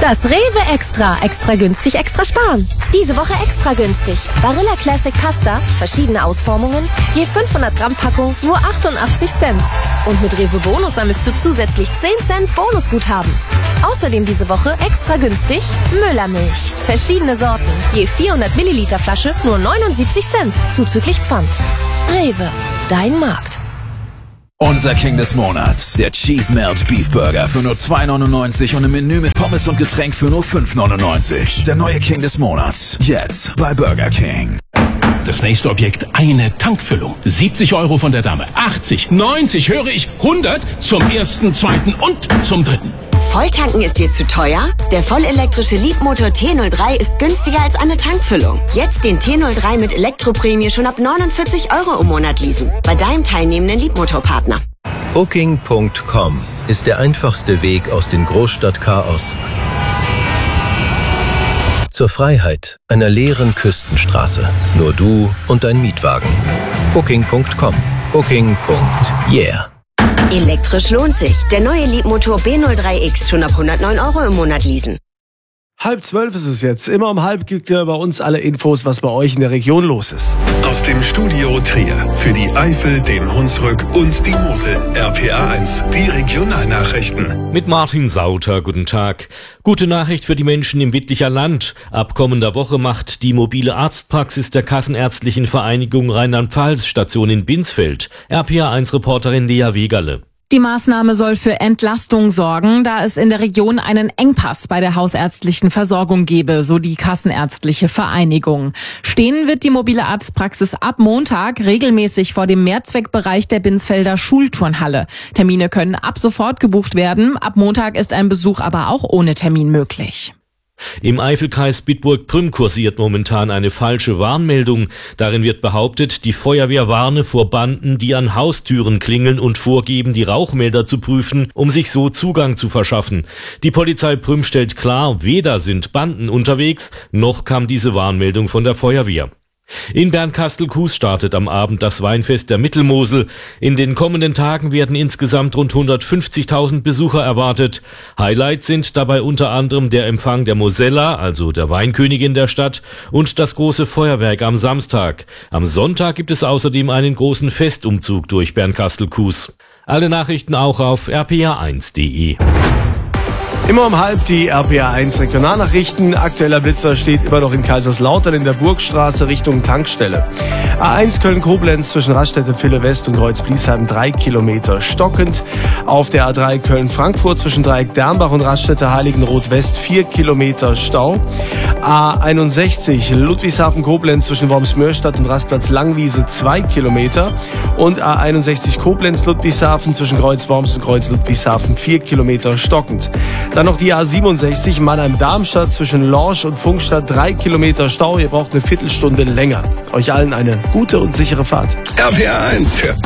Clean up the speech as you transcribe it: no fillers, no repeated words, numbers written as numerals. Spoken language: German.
Das Rewe Extra. Extra günstig, extra sparen. Diese Woche extra günstig. Barilla Classic Pasta, verschiedene Ausformungen, je 500 Gramm Packung, nur 88 Cent. Und mit Rewe Bonus sammelst du zusätzlich 10 Cent Bonusguthaben. Außerdem diese Woche extra günstig Müllermilch. Verschiedene Sorten, je 400 Milliliter Flasche, nur 79 Cent, zuzüglich Pfand. Rewe, dein Markt. Unser King des Monats, der Cheese Melt Beef Burger für nur 2,99 und im Menü mit Pommes und Getränk für nur 5,99. Der neue King des Monats, jetzt bei Burger King. Das nächste Objekt, eine Tankfüllung. 70 € von der Dame, 80, 90, höre ich, 100 zum ersten, zweiten und zum dritten. Volltanken ist dir zu teuer? Der vollelektrische Leapmotor T03 ist günstiger als eine Tankfüllung. Jetzt den T03 mit Elektroprämie schon ab 49 € im Monat leasen. Bei deinem teilnehmenden Leapmotor-Partner. Booking.com ist der einfachste Weg aus dem Großstadtchaos zur Freiheit einer leeren Küstenstraße. Nur du und dein Mietwagen. Booking.com. Booking.yeah. Elektrisch lohnt sich. Der neue Leapmotor B03X schon ab 109 € im Monat leasen. 11:30 ist es jetzt. Immer um 11 gibt ihr bei uns alle Infos, was bei euch in der Region los ist. Aus dem Studio Trier für die Eifel, den Hunsrück und die Mosel. RPA 1, die Regionalnachrichten. Mit Martin Sauter, guten Tag. Gute Nachricht für die Menschen im Wittlicher Land. Ab kommender Woche macht die mobile Arztpraxis der Kassenärztlichen Vereinigung Rheinland-Pfalz Station in Binsfeld. RPA 1 Reporterin Lea Wegerle. Die Maßnahme soll für Entlastung sorgen, da es in der Region einen Engpass bei der hausärztlichen Versorgung gebe, so die Kassenärztliche Vereinigung. Stehen wird die mobile Arztpraxis ab Montag regelmäßig vor dem Mehrzweckbereich der Binsfelder Schulturnhalle. Termine können ab sofort gebucht werden. Ab Montag ist ein Besuch aber auch ohne Termin möglich. Im Eifelkreis Bitburg-Prüm kursiert momentan eine falsche Warnmeldung. Darin wird behauptet, die Feuerwehr warne vor Banden, die an Haustüren klingeln und vorgeben, die Rauchmelder zu prüfen, um sich so Zugang zu verschaffen. Die Polizei Prüm stellt klar, weder sind Banden unterwegs, noch kam diese Warnmeldung von der Feuerwehr. In Bernkastel-Kues startet am Abend das Weinfest der Mittelmosel. In den kommenden Tagen werden insgesamt rund 150.000 Besucher erwartet. Highlights sind dabei unter anderem der Empfang der Mosella, also der Weinkönigin der Stadt, und das große Feuerwerk am Samstag. Am Sonntag gibt es außerdem einen großen Festumzug durch Bernkastel-Kues. Alle Nachrichten auch auf rpa1.de. Immer um 11 die RPA 1 Regionalnachrichten. Aktueller Blitzer steht immer noch in Kaiserslautern in der Burgstraße Richtung Tankstelle. A1 Köln-Koblenz zwischen Raststätte Ville West und Kreuz-Bliesheim 3 Kilometer stockend. Auf der A3 Köln-Frankfurt zwischen Dreieck Dernbach und Raststätte Heiligenroth West 4 Kilometer Stau. A61 Ludwigshafen-Koblenz zwischen Wormsmörstadt und Rastplatz Langwiese 2 Kilometer. Und A61 Koblenz-Ludwigshafen zwischen Kreuz-Worms und Kreuz-Ludwigshafen 4 Kilometer stockend. Dann noch die A67 Mannheim-Darmstadt zwischen Lorsch und Funkstadt 3 Kilometer Stau. Ihr braucht eine Viertelstunde länger. Euch allen eine gute und sichere Fahrt. RPA 1.